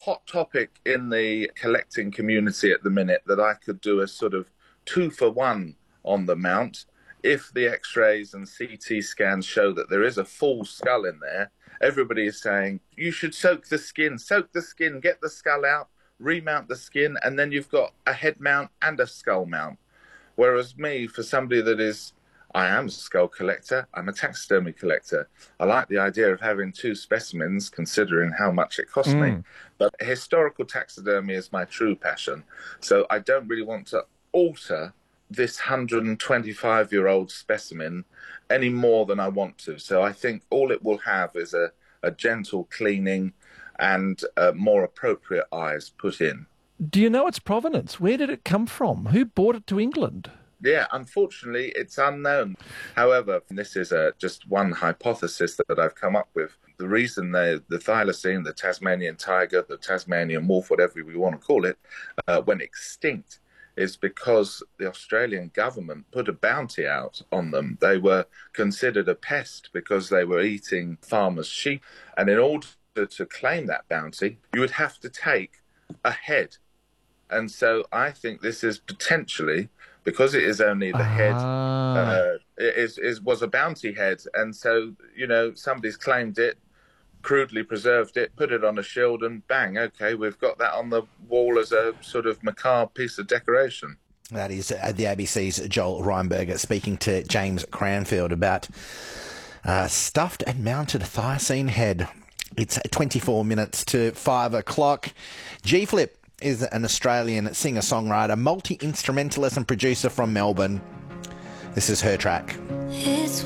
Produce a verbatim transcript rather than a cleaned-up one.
hot topic in the collecting community at the minute that I could do a sort of two for one on the mount. If the x-rays and C T scans show that there is a full skull in there, everybody is saying, you should soak the skin, soak the skin, get the skull out, remount the skin, and then you've got a head mount and a skull mount. Whereas me, for somebody that is, I am a skull collector, I'm a taxidermy collector. I like the idea of having two specimens, considering how much it costs mm. me. But historical taxidermy is my true passion. So I don't really want to alter this one hundred twenty-five-year-old specimen any more than I want to. So I think all it will have is a, a gentle cleaning and uh, more appropriate eyes put in. Do you know its provenance? Where did it come from? Who brought it to England? Yeah, unfortunately, it's unknown. However, this is uh, just one hypothesis that, that I've come up with. The reason they, the thylacine, the Tasmanian tiger, the Tasmanian wolf, whatever we want to call it, uh, went extinct is because the Australian government put a bounty out on them. They were considered a pest because they were eating farmers' sheep. And in order to claim that bounty, you would have to take a head. And so I think this is potentially, because it is only the head, ah. uh, it is, is was a bounty head. And so, you know, somebody's claimed it, crudely preserved it, put it on a shield, and bang, okay, we've got that on the wall as a sort of macabre piece of decoration. That is uh, the A B C's Joel Reinberger speaking to James Cranfield about uh, stuffed and mounted thylacine head. It's twenty-four minutes to five o'clock. G-Flip is an Australian singer-songwriter, multi-instrumentalist and producer from Melbourne. This is her track. It's